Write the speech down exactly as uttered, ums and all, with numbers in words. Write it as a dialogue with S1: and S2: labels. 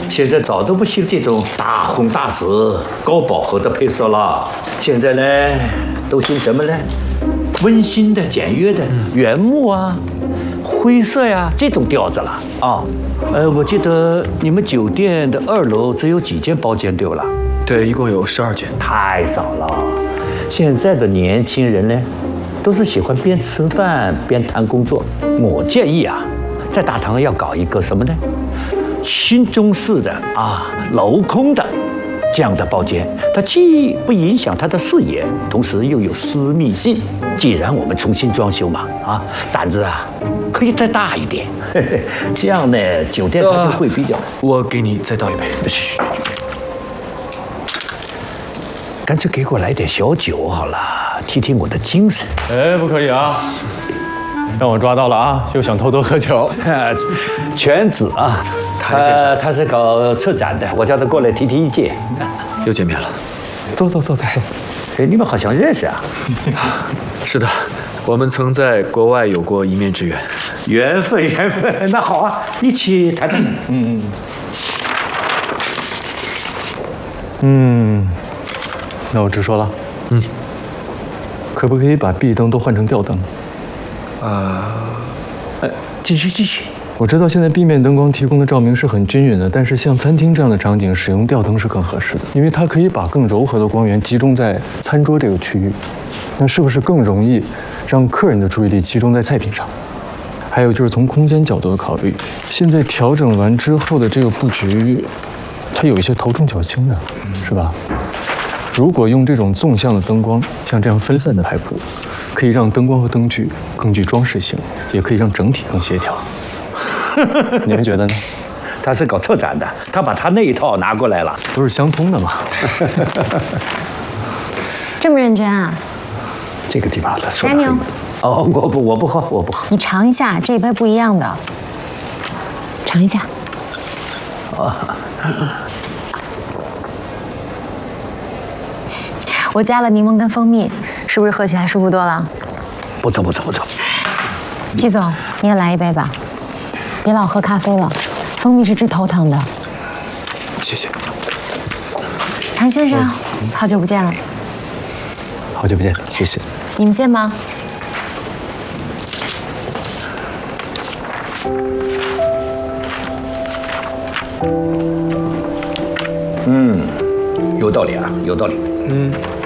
S1: 现在早都不兴这种大红大紫、高饱和的配色了。现在呢，都兴什么呢？温馨的、简约的、原木啊、灰色呀、这种调子了啊。呃，我记得你们酒店的二楼只有几间包间，对不啦？
S2: 对，一共有十二间。
S1: 太少了。现在的年轻人呢，都是喜欢边吃饭边谈工作。我建议啊，在大堂要搞一个什么呢？新中式的啊，镂空的这样的包间，它既不影响他的视野，同时又有私密性。既然我们重新装修嘛，啊，胆子啊可以再大一点，嘿嘿，这样呢，酒店它就会比较。
S2: 呃、我给你再倒一杯。
S1: 嘘，干脆给我来点小酒好了，提提我的精神。
S3: 哎，不可以啊！让我抓到了啊！又想偷偷喝酒。
S1: 犬子啊，
S2: 谭先生，
S1: 他是搞策展的，我叫他过来提提意见。
S2: 又见面了，
S3: 坐坐坐坐坐。
S1: 哎，你们好像认识啊？
S2: 是的，我们曾在国外有过一面之缘。
S1: 缘分，缘分。那好啊，一起谈谈。嗯
S3: 嗯。那我直说了。嗯。可不可以把壁灯都换成吊灯？
S2: 呃，
S1: 呃，继续继续。
S3: 我知道现在壁面灯光提供的照明是很均匀的，但是像餐厅这样的场景，使用吊灯是更合适的，因为它可以把更柔和的光源集中在餐桌这个区域。那是不是更容易让客人的注意力集中在菜品上？还有就是从空间角度的考虑，现在调整完之后的这个布局，它有一些头重脚轻的，是吧？如果用这种纵向的灯光，像这样分散的排布，可以让灯光和灯具更具装饰性，也可以让整体更协调。你们觉得呢？
S1: 他是搞策展的，他把他那一套拿过来了，
S3: 都是相通的嘛。
S4: 这么认真啊？
S1: 这个地方他说的很。哦，我不，我不喝，我不喝。
S4: 你尝一下，这杯不一样的，尝一下。
S1: 哦。
S4: 我加了柠檬跟蜂蜜，是不是喝起来舒服多了？
S1: 不错不错不错。
S4: 季总，你也来一杯吧，别老喝咖啡了，蜂蜜是治头疼的。
S2: 谢谢。
S4: 谭先生，好久不见了。
S3: 好久不见，谢谢。
S4: 你们见吗？
S1: 嗯，有道理啊，有道理。
S3: 嗯。